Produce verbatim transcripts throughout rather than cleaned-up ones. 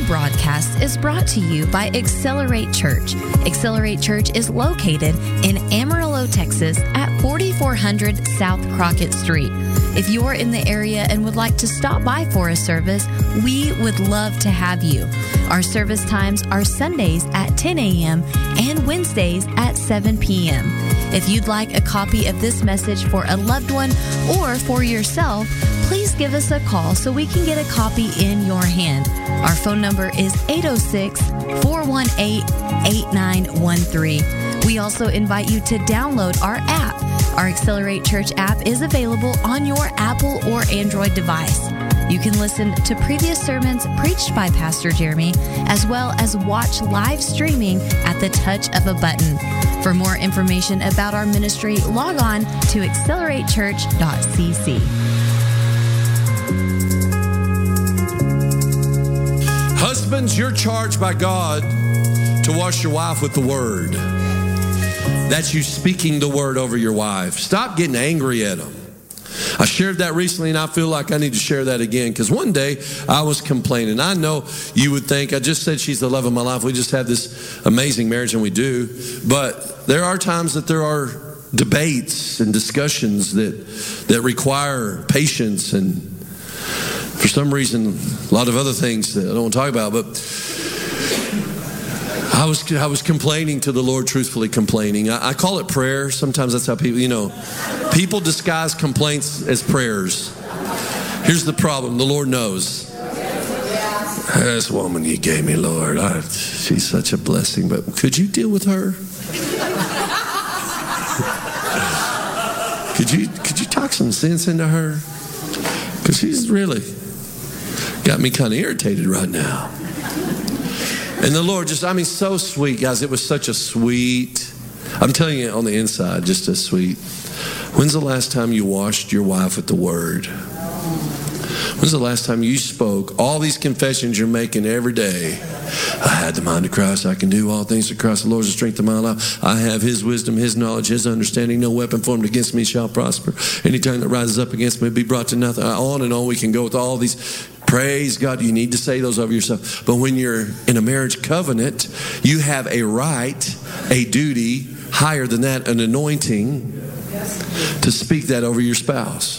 following broadcast is brought to you by Accelerate Church. Accelerate Church is located in Amarillo, Texas at forty-four hundred South Crockett Street. If you're in the area and would like to stop by for a service, we would love to have you. Our service times are Sundays at ten a.m. and Wednesdays at seven p.m. If you'd like a copy of this message for a loved one or for yourself, please give us a call so we can get a copy in your hand. Our phone number is eight oh six, four one eight, eight nine one three. We also invite you to download our app. Our Accelerate Church app is available on your Apple or Android device. You can listen to previous sermons preached by Pastor Jeremy, as well as watch live streaming at the touch of a button. For more information about our ministry, log on to accelerate church dot c c. Husbands, you're charged by God to wash your wife with the word. That's you speaking the word over your wife. Stop getting angry at them. I shared that recently, and I feel like I need to share that again, because one day I was complaining. I know you would think, I just said she's the love of my life. We just have this amazing marriage, and we do. But there are times that there are debates and discussions that that require patience, and for some reason, a lot of other things that I don't want to talk about. But I was I was complaining to the Lord, truthfully complaining. I, I call it prayer. Sometimes that's how people, you know, people disguise complaints as prayers. Here's the problem. The Lord knows. This woman you gave me, Lord, I, she's such a blessing, but could you deal with her? could you could you talk some sense into her? Because she's really got me kind of irritated right now. And the Lord just, I mean, so sweet, guys. It was such a sweet, I'm telling you on the inside, just a sweet. When's the last time you washed your wife with the word? When's the last time you spoke all these confessions you're making every day? I had the mind of Christ. I can do all things through Christ. The Lord is the strength of my life. I have his wisdom, his knowledge, his understanding. No weapon formed against me shall prosper. Any tongue that rises up against me will be brought to nothing. On and on we can go with all these. Praise God. You need to say those over yourself. But when you're in a marriage covenant, you have a right, a duty, higher than that, an anointing to speak that over your spouse.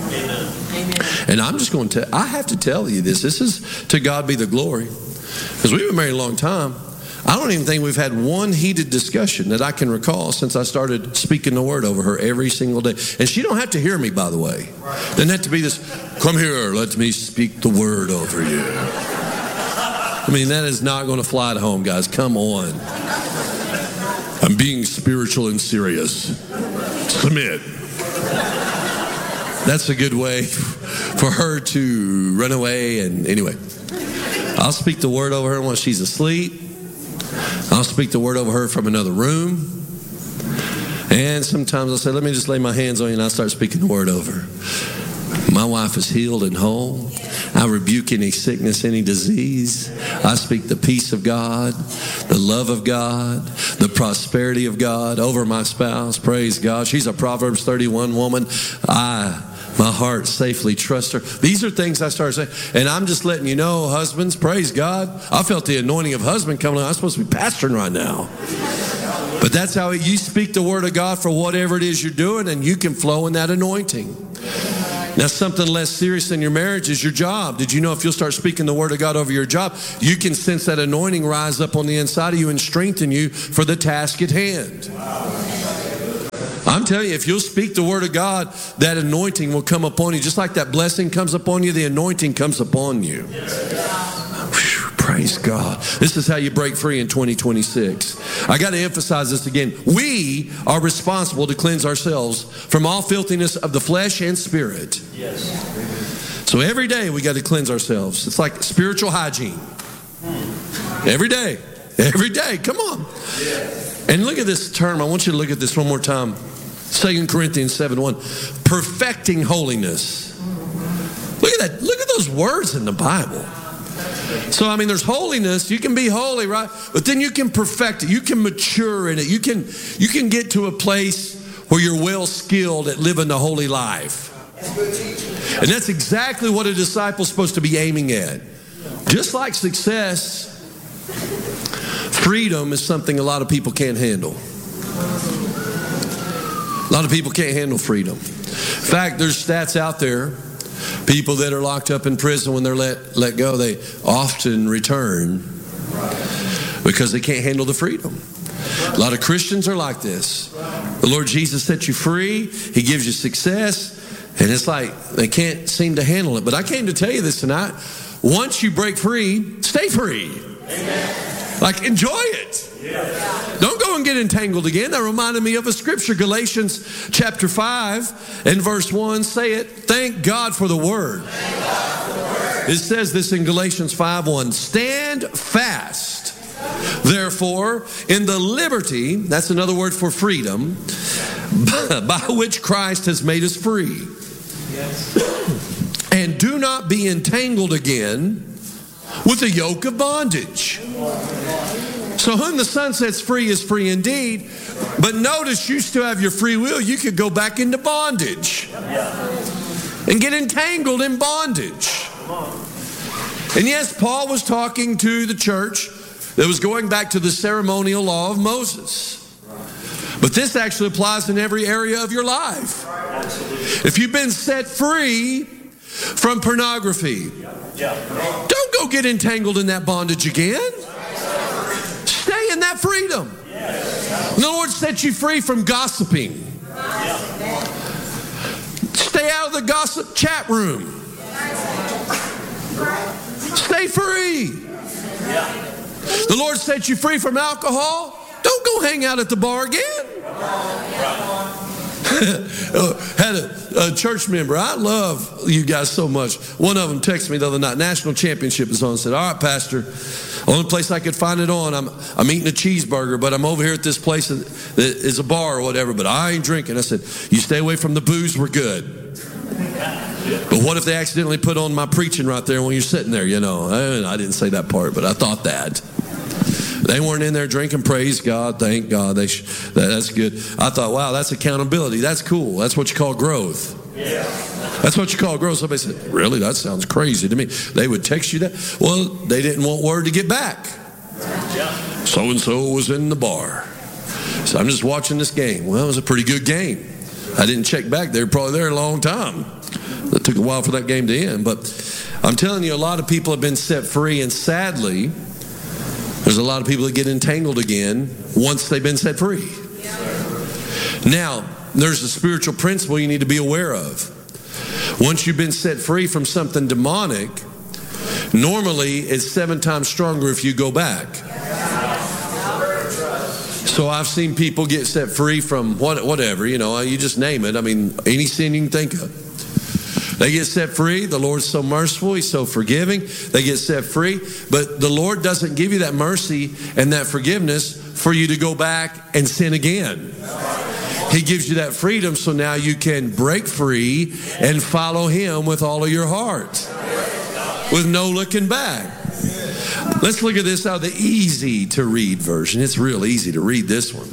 And I'm just going to, I have to tell you this. This is to God be the glory. Because we've been married a long time. I don't even think we've had one heated discussion that I can recall since I started speaking the word over her every single day. And she don't have to hear me, by the way. Doesn't have to be this, come here, let me speak the word over you. I mean, that is not going to fly at home, guys. Come on. I'm being spiritual and serious. Submit. That's a good way for her to run away. And anyway, I'll speak the word over her when she's asleep. I'll speak the word over her from another room. And sometimes I'll say, let me just lay my hands on you, and I'll start speaking the word over her. My wife is healed and whole. I rebuke any sickness, any disease. I speak the peace of God, the love of God, the prosperity of God over my spouse. Praise God. She's a Proverbs thirty-one woman. I My heart safely trusts her. These are things I started saying. And I'm just letting you know, husbands, praise God. I felt the anointing of husband coming on. I'm supposed to be pastoring right now. But that's how you speak the word of God for whatever it is you're doing, and you can flow in that anointing. Now, something less serious than your marriage is your job. Did you know if you'll start speaking the word of God over your job, you can sense that anointing rise up on the inside of you and strengthen you for the task at hand? I'm telling you, if you'll speak the word of God, that anointing will come upon you. Just like that blessing comes upon you, the anointing comes upon you. Whew, praise God. This is how you break free in twenty twenty-six. I got to emphasize this again. We are responsible to cleanse ourselves from all filthiness of the flesh and spirit. Yes. So every day we got to cleanse ourselves. It's like spiritual hygiene. Every day. Every day. Come on. And look at this term. I want you to look at this one more time. Second Corinthians seven one. Perfecting holiness. Look at that. Look at those words in the Bible. So, I mean, there's holiness. You can be holy, right? But then you can perfect it. You can mature in it. You can, you can get to a place where you're well skilled at living the holy life. And that's exactly what a disciple's supposed to be aiming at. Just like success, freedom is something a lot of people can't handle. A lot of people can't handle freedom. In fact, there's stats out there. People that are locked up in prison, when they're let, let go, they often return because they can't handle the freedom. A lot of Christians are like this. The Lord Jesus set you free. He gives you success. And it's like they can't seem to handle it. But I came to tell you this tonight. Once you break free, stay free. Amen. Like, enjoy it. Yeah. Don't go and get entangled again. That reminded me of a scripture, Galatians chapter five and verse one. Say it. Thank God for the word. Thank God for the word. It says this in Galatians five one. Stand fast, therefore, in the liberty, that's another word for freedom, by which Christ has made us free. Yes. And do not be entangled again with the yoke of bondage. So whom the Son sets free is free indeed. But notice, you still have your free will. You could go back into bondage and get entangled in bondage. And yes, Paul was talking to the church that was going back to the ceremonial law of Moses. But this actually applies in every area of your life. If you've been set free from pornography, don't go get entangled in that bondage again. Stay in that freedom. The Lord set you free from gossiping. Stay out of the gossip chat room. Stay free. The Lord set you free from alcohol. Don't go hang out at the bar again. Had a, a church member. I love you guys so much. One of them texted me the other night. National championship is on. Said, "All right, Pastor. Only place I could find it on. I'm I'm eating a cheeseburger, but I'm over here at this place that is a bar or whatever. But I ain't drinking." I said, "You stay away from the booze. We're good." But what if they accidentally put on my preaching right there when you're sitting there? You know, I, I didn't say that part, but I thought that. They weren't in there drinking. Praise God. Thank God. They sh- that, that's good. I thought, wow, that's accountability. That's cool. That's what you call growth. Yeah. That's what you call growth. Somebody said, really? That sounds crazy to me. They would text you that. Well, they didn't want word to get back. Yeah. So-and-so was in the bar. So I'm just watching this game. Well, it was a pretty good game. I didn't check back. They were probably there a long time. It took a while for that game to end. But I'm telling you, a lot of people have been set free, and sadly, there's a lot of people that get entangled again once they've been set free. Yeah. Now, there's a spiritual principle you need to be aware of. Once you've been set free from something demonic, normally it's seven times stronger if you go back. So I've seen people get set free from what, whatever, you know, you just name it. I mean, any sin you can think of. They get set free. The Lord's so merciful. He's so forgiving. They get set free. But the Lord doesn't give you that mercy and that forgiveness for you to go back and sin again. He gives you that freedom so now you can break free and follow Him with all of your heart, with no looking back. Let's look at this out of the easy to read version. It's real easy to read this one.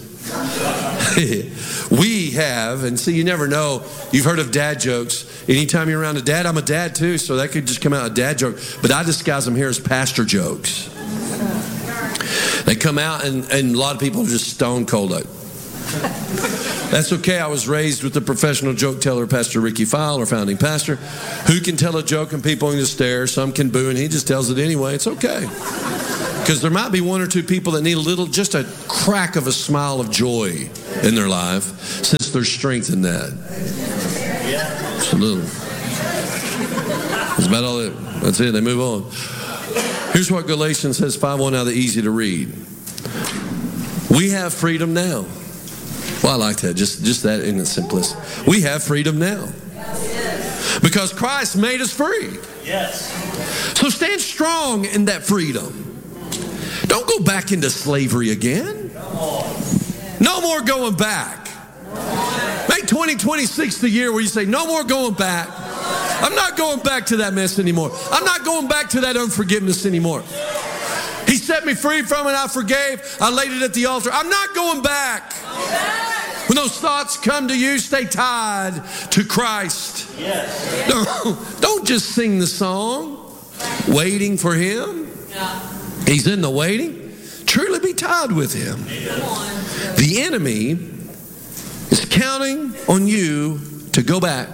We have, and see, you never know. You've heard of dad jokes. Anytime you're around a dad, I'm a dad too, so that could just come out a dad joke. But I disguise them here as pastor jokes. They come out, and, and a lot of people are just stone cold. Like, that's okay. I was raised with the professional joke teller, Pastor Ricky File, our founding pastor, who can tell a joke and people can just stare. Some can boo, and he just tells it anyway. It's okay. Because there might be one or two people that need a little, just a crack of a smile of joy in their life, since there's strength in that. Just a little. That's about all it. That's it. They move on. Here's what Galatians says, five one, now the easy to read. We have freedom now. Well, I like that. Just, just that in its simplicity. We have freedom now. Because Christ made us free. Yes. So stand strong in that freedom. Don't go back into slavery again. No more going back. Make twenty twenty-six the year where you say, no more going back. I'm not going back to that mess anymore. I'm not going back to that unforgiveness anymore. He set me free from it. I forgave. I laid it at the altar. I'm not going back. When those thoughts come to you, stay tied to Christ. Yes. Don't, don't just sing the song. waiting for him. He's in the waiting. Truly be tied with him. The enemy is counting on you to go back.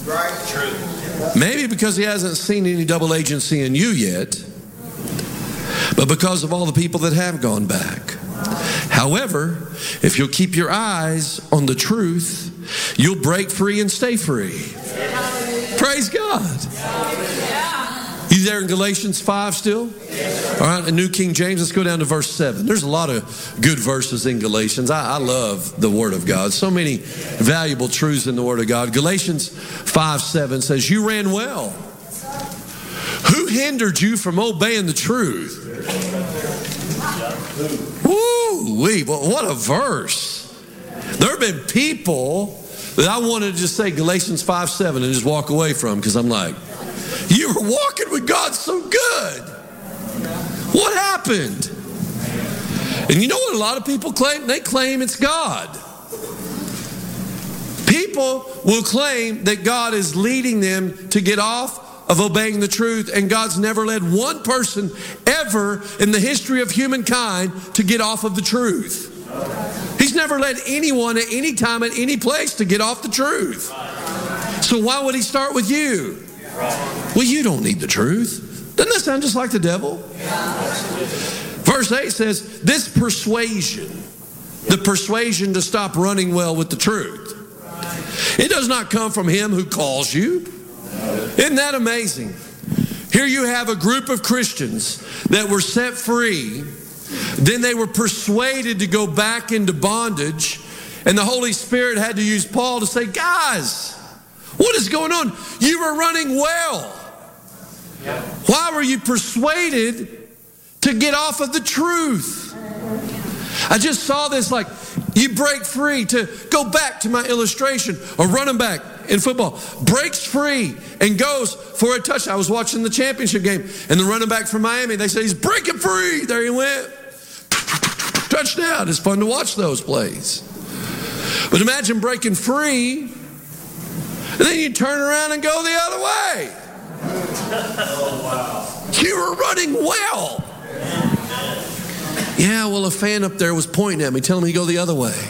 Maybe because he hasn't seen any double agency in you yet, but because of all the people that have gone back. However, if you'll keep your eyes on the truth, you'll break free and stay free. Praise God. You there in Galatians five still? All right, the New King James, let's go down to verse seven. There's a lot of good verses in Galatians. I, I love the Word of God. So many valuable truths in the Word of God. Galatians five seven says, you ran well. Who hindered you from obeying the truth? Woo-wee, what a verse. There have been people that I wanted to just say Galatians five seven and just walk away from, because I'm like, you were walking with God so good. What happened? And you know what a lot of people claim? They claim it's God. People will claim that God is leading them to get off of obeying the truth, and God's never led one person ever in the history of humankind to get off of the truth. He's never led anyone at any time, at any place, to get off the truth. So why would he start with you? Well, you don't need the truth. Doesn't that sound just like the devil? Verse eight says, this persuasion, the persuasion to stop running well with the truth, it does not come from him who calls you. Isn't that amazing? Here you have a group of Christians that were set free. Then they were persuaded to go back into bondage. And the Holy Spirit had to use Paul to say, guys, what is going on? You were running well. Why were you persuaded to get off of the truth? I just saw this, like, you break free, to go back to my illustration, a running back in football breaks free and goes for a touchdown. I was watching the championship game, and the running back from Miami, they say he's breaking free. There he went. Touchdown. It's fun to watch those plays. But imagine breaking free, and then you turn around and go the other way. Oh, wow. You were running well. Yeah, well, a fan up there was pointing at me, telling me to go the other way.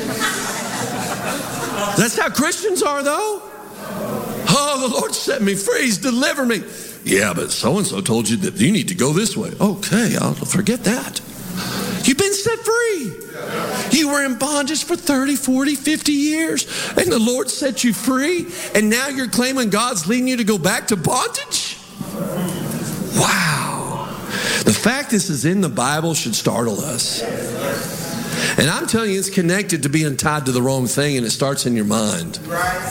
That's how Christians are, though. Oh, the Lord set me free. He's delivered me. Yeah, but so-and-so told you that you need to go this way. Okay, I'll forget that. You've been set free. You were in bondage for thirty, forty, fifty years, and the Lord set you free, and now you're claiming God's leading you to go back to bondage? Wow. The fact this is in the Bible should startle us. And I'm telling you, it's connected to being tied to the wrong thing, and it starts in your mind.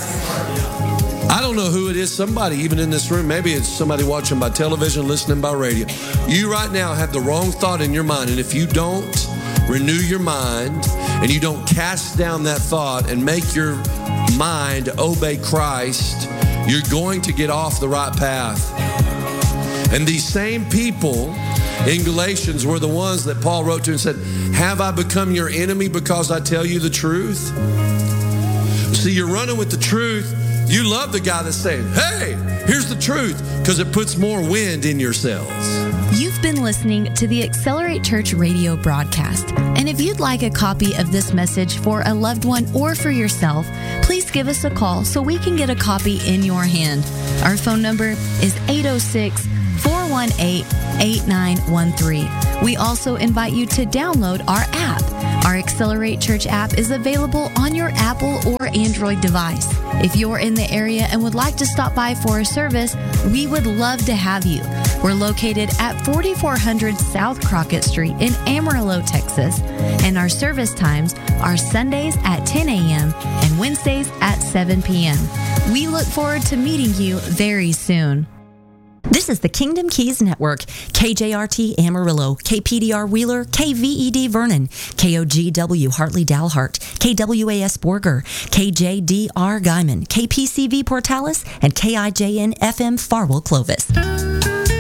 I don't know who it is, somebody even in this room, maybe it's somebody watching by television, listening by radio. You right now have the wrong thought in your mind, and if you don't renew your mind and you don't cast down that thought and make your mind obey Christ, you're going to get off the right path. And these same people in Galatians were the ones that Paul wrote to and said, have I become your enemy because I tell you the truth? See, you're running with the truth. You love the guy that's saying, hey, here's the truth, because it puts more wind in your sails. You've been listening to the Accelerate Church radio broadcast. And if you'd like a copy of this message for a loved one or for yourself, please give us a call so we can get a copy in your hand. Our phone number is eight oh six, four one eight, eight nine one three. We also invite you to download our app. Our Accelerate Church app is available on your Apple or Android device. If you're in the area and would like to stop by for a service, we would love to have you. We're located at forty-four hundred South Crockett Street in Amarillo, Texas, and our service times are Sundays at ten a.m. and Wednesdays at seven p.m. We look forward to meeting you very soon. This is the Kingdom Keys Network. K J R T Amarillo, K P D R Wheeler, K V E D Vernon, K O G W Hartley Dalhart, K W A S Borger, K J D R Guyman, K P C V Portales, and K I J N F M Farwell Clovis.